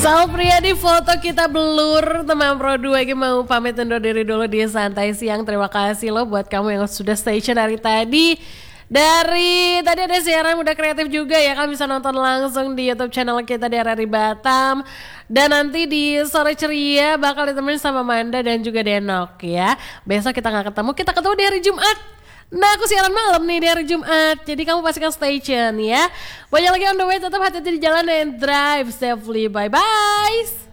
Sal Priadi, foto kita blur. Teman Pro 2 ini mau pamit undur diri dulu di Santai Siang. Terima kasih loh buat kamu yang sudah station dari tadi. Dari tadi ada siaran udah kreatif juga ya, kan bisa nonton langsung di YouTube channel kita di RRI Batam. Dan nanti di Sore Ceria bakal ditemenin sama Manda dan juga Denok ya. Besok kita gak ketemu, kita ketemu di hari Jumat. Nah aku siaran malam nih di hari Jumat, jadi kamu pastikan stay tune ya. Banyak lagi on the way, tetap hati-hati di jalan and drive safely, bye bye.